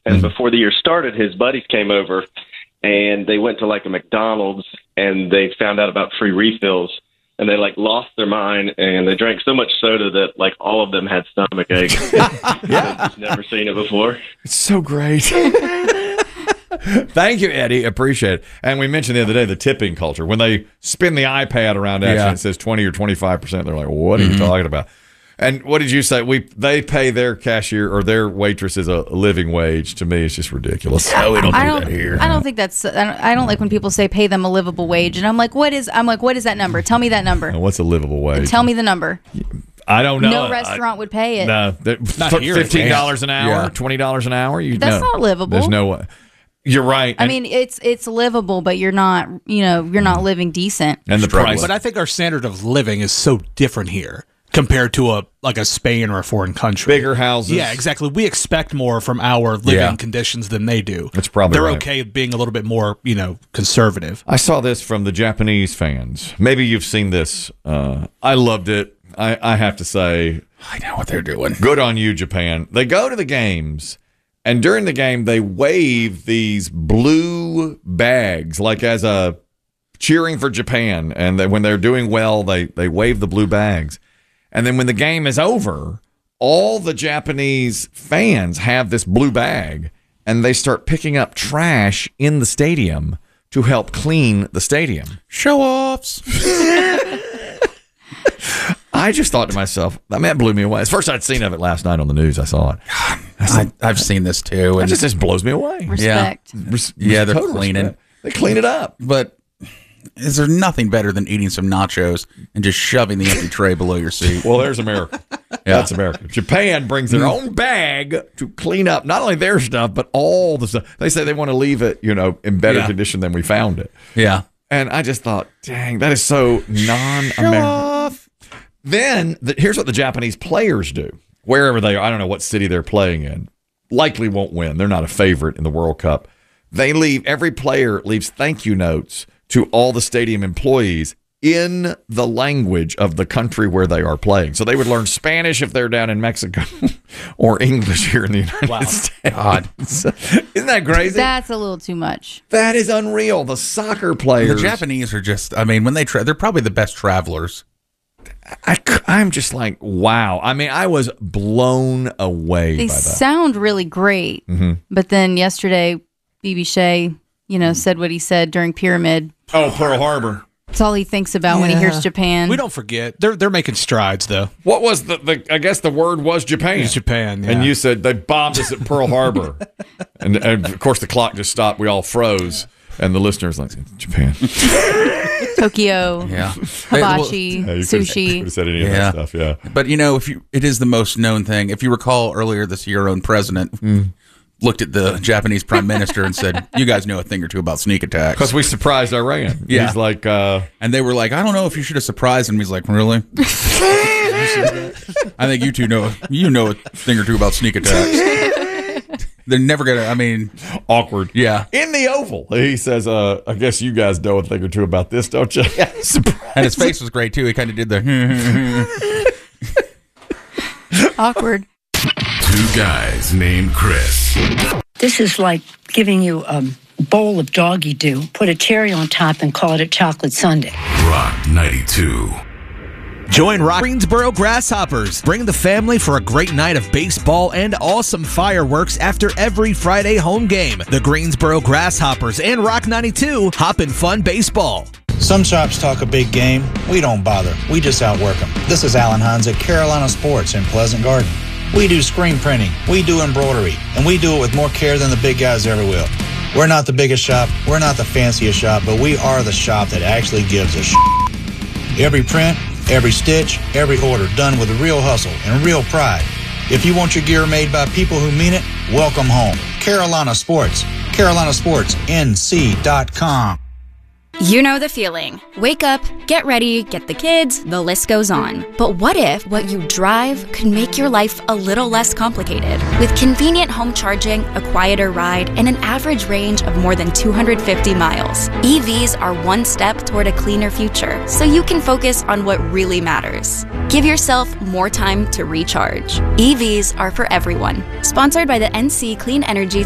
And before the year started, his buddies came over, and they went to like a McDonald's, and they found out about free refills. And they lost their mind, and they drank so much soda that all of them had stomach aches. Yeah, never seen it before. It's so great. Thank you, Eddie. Appreciate it. And we mentioned the other day the tipping culture. When they spin the iPad around, actually, it says 20 or 25%. They're like, "What are you talking about?" And what did you say? They pay their cashier or their waitresses a living wage. To me, it's just ridiculous. No, we don't do that here. I don't think that's. I don't like when people say pay them a livable wage, and I'm like, what is that number? Tell me that number. And what's a livable wage? Tell me the number. I don't know. No restaurant would pay it. No, $15 an hour, $20 an hour. That's not livable. There's no way. You're right. I mean, it's livable, but you're not. You're not living decent. And the price. But I think our standard of living is so different here compared to a Spain or a foreign country. Bigger houses. Yeah, exactly. We expect more from our living conditions than they do. That's probably They're right. okay being a little bit more, conservative. I saw this from the Japanese fans. Maybe you've seen this. I loved it. I have to say, I know what they're doing. Good on you, Japan. They go to the games, and during the game, they wave these blue bags, like as a cheering for Japan. And when they're doing well, they wave the blue bags. And then when the game is over, all the Japanese fans have this blue bag, and they start picking up trash in the stadium to help clean the stadium. Show-offs. I just thought to myself, that blew me away. It's the first I'd seen of it last night on the news. I saw it. I've seen this too. And it just blows me away. Respect. Yeah, they're Total cleaning. respect. They clean it up. But is there nothing better than eating some nachos and just shoving the empty tray below your seat? Well, there's America. That's America. Japan brings their own bag to clean up not only their stuff, but all the stuff. They say they want to leave it, in better condition than we found it. Yeah. And I just thought, dang, that is so non-American. Then, here's what the Japanese players do. Wherever they are, I don't know what city they're playing in. Likely won't win. They're not a favorite in the World Cup. Every player leaves thank you notes to all the stadium employees in the language of the country where they are playing. So they would learn Spanish if they're down in Mexico or English here in the United States. God. Isn't that crazy? That's a little too much. That is unreal. The soccer players. The Japanese are just, when they they're probably the best travelers. I'm just like, wow. I was blown away by that. They sound really great. Mm-hmm. But then yesterday, B.B. Shea, said what he said during Pyramid. Oh, Pearl Harbor. That's all he thinks about when he hears Japan. We don't forget. They're making strides, though. What was I guess the word was Japan. It's Japan, yeah. And you said they bombed us at Pearl Harbor. and of course, the clock just stopped. We all froze. And the listeners like, Japan. Tokyo. Yeah. Hibachi. Sushi. Could have said any of that stuff, yeah. But, it is the most known thing. If you recall earlier this year, our own president looked at the Japanese prime minister and said, you guys know a thing or two about sneak attacks. Because we surprised Iran. Yeah. He's like... and they were like, I don't know if you should have surprised him. He's like, really? I think you two know a thing or two about sneak attacks. They're never going to, awkward. Yeah. In the Oval, he says, I guess you guys know a thing or two about this, don't you? And his face was great, too. He kind of did the... Awkward. Two guys named Chris. This is like giving you a bowl of doggy doo, put a cherry on top, and call it a chocolate sundae. Rock 92. Join Rock Greensboro Grasshoppers. Bring the family for a great night of baseball and awesome fireworks after every Friday home game. The Greensboro Grasshoppers and Rock 92 Hoppin' Fun Baseball. Some shops talk a big game. We don't bother. We just outwork them. This is Alan Hines at Carolina Sports in Pleasant Garden. We do screen printing, we do embroidery, and we do it with more care than the big guys ever will. We're not the biggest shop, we're not the fanciest shop, but we are the shop that actually gives a shit. Every print, every stitch, every order done with real hustle and real pride. If you want your gear made by people who mean it, welcome home. Carolina Sports. CarolinaSportsNC.com. You know the feeling. Wake up, get ready, get the kids, the list goes on. But what if what you drive could make your life a little less complicated? With convenient home charging, a quieter ride, and an average range of more than 250 miles, EVs are one step toward a cleaner future, so you can focus on what really matters. Give yourself more time to recharge. EVs are for everyone. Sponsored by the NC Clean Energy